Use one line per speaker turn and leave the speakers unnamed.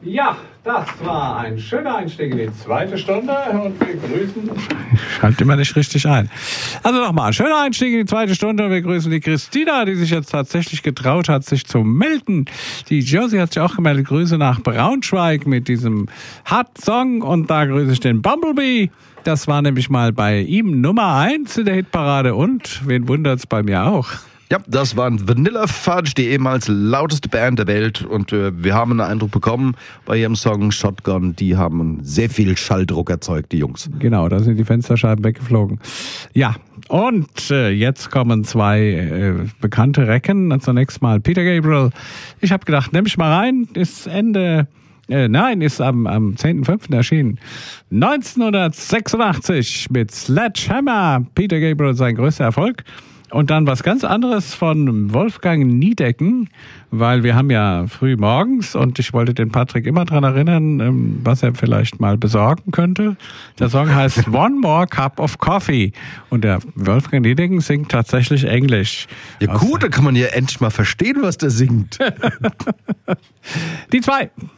Ja, das war ein schöner Einstieg in die zweite Stunde und wir grüßen...
Ich halte immer nicht richtig ein. Also nochmal, ein schöner Einstieg in die zweite Stunde und wir grüßen die Christina, die sich jetzt tatsächlich getraut hat, sich zu melden. Die Josie hat sich auch gemeldet, Grüße nach Braunschweig mit diesem Hot-Song und da grüße ich den Bumblebee. Das war nämlich mal bei ihm Nummer 1 in der Hitparade und, wen wundert's, bei mir auch.
Ja, das waren Vanilla Fudge, die ehemals lauteste Band der Welt. Und wir haben einen Eindruck bekommen bei ihrem Song Shotgun. Die haben sehr viel Schalldruck erzeugt, die Jungs.
Genau, da sind die Fensterscheiben weggeflogen. Ja, und jetzt kommen zwei bekannte Recken. Zunächst mal Peter Gabriel. Ich habe gedacht, nehme ich mal rein. Ist am 10.05. erschienen. 1986 mit Sledgehammer. Peter Gabriel, sein größter Erfolg. Und dann was ganz anderes von Wolfgang Niedecken, weil wir haben ja früh morgens und ich wollte den Patrick immer dran erinnern, was er vielleicht mal besorgen könnte. Der Song heißt One More Cup of Coffee und der Wolfgang Niedecken singt tatsächlich Englisch.
Ja gut, da kann man ja endlich mal verstehen, was der singt.
Die zwei